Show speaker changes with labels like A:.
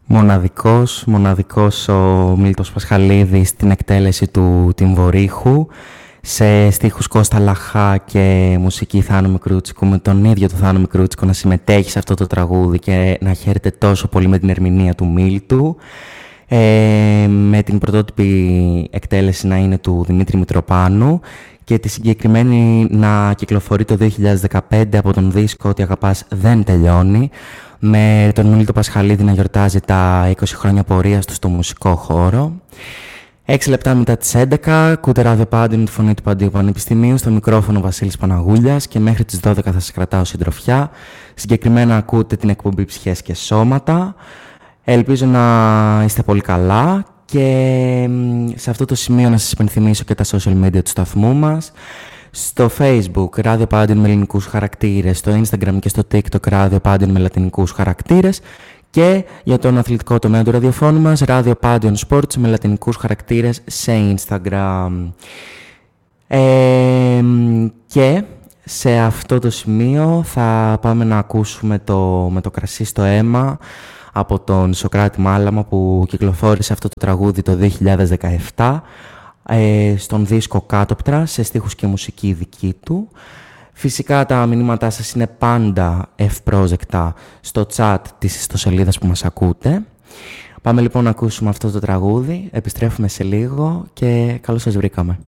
A: Μοναδικός ο Μίλτος Πασχαλίδης στην εκτέλεση του Τιμβορύχου, σε στίχους Κώστα Λαχά και μουσική Θάνο Μικρούτσικου, με τον ίδιο το Θάνο Μικρούτσικο να συμμετέχει σε αυτό το τραγούδι και να χαίρεται τόσο πολύ με την ερμηνεία του Μίλτου, με την πρωτότυπη εκτέλεση να είναι του Δημήτρη Μητροπάνου και τη συγκεκριμένη να κυκλοφορεί το 2015 από τον δίσκο «Ότι αγαπάς δεν τελειώνει», με τον Μίλτο Πασχαλίδη να γιορτάζει τα 20 χρόνια πορείας του στο μουσικό χώρο. 6 λεπτά μετά τις 11, ακούτε ράδιο Πάντιο με τη φωνή του Παντίου Πανεπιστημίου, στο μικρόφωνο Βασίλης Παναγούλιας, και μέχρι τις 12 θα σας κρατάω συντροφιά. Συγκεκριμένα ακούτε την εκπομπή Ψυχές και Σώματα. Ελπίζω να είστε πολύ καλά και σε αυτό το σημείο να σας υπενθυμίσω και τα social media του σταθμού μας. Στο Facebook Ράδιο Πάντιον με ελληνικούς χαρακτήρες, στο Instagram και στο TikTok Ράδιο Πάντιον με λατινικούς χαρακτήρες, και για τον αθλητικό τομέα του ραδιοφώνου μας Ράδιο Πάντιον Sports με λατινικούς χαρακτήρες σε Instagram. Και σε αυτό το σημείο θα πάμε να ακούσουμε με το κρασί στο αίμα από τον Σωκράτη Μάλαμα, που κυκλοφόρησε αυτό το τραγούδι το 2017 στον δίσκο Κάτωπτρα, σε στίχους και μουσική δική του. Φυσικά τα μηνύματά σας είναι πάντα ευπρόσδεκτα στο chat της ιστοσελίδας που μας ακούτε. Πάμε λοιπόν να ακούσουμε αυτό το τραγούδι, επιστρέφουμε σε λίγο και καλώς σας βρήκαμε.